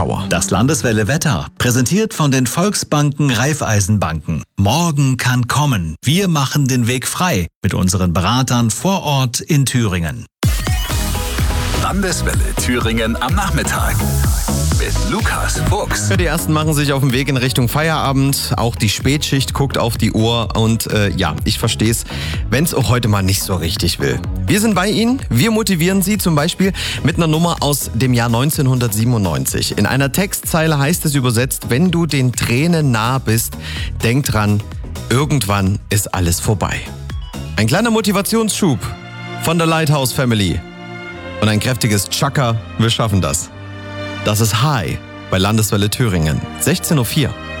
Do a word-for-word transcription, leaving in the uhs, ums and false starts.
Schauer. Das Landeswelle Wetter, präsentiert von den Volksbanken Raiffeisenbanken. Morgen kann kommen. Wir machen den Weg frei mit unseren Beratern vor Ort in Thüringen. Landeswelle Thüringen am Nachmittag. Mit Lukas Fuchs. Die ersten machen sich auf den Weg in Richtung Feierabend. Auch die Spätschicht guckt auf die Uhr. Und äh, ja, ich verstehe es, wenn es auch heute mal nicht so richtig will. Wir sind bei Ihnen. Wir motivieren Sie zum Beispiel mit einer Nummer aus dem Jahr neunzehnhundertsiebenundneunzig. In einer Textzeile heißt es übersetzt: Wenn du den Tränen nah bist, denk dran, irgendwann ist alles vorbei. Ein kleiner Motivationsschub von der Lighthouse Family. Und ein kräftiges Chaka, wir schaffen das. Das ist High bei Landeswelle Thüringen, sechzehn Uhr vier.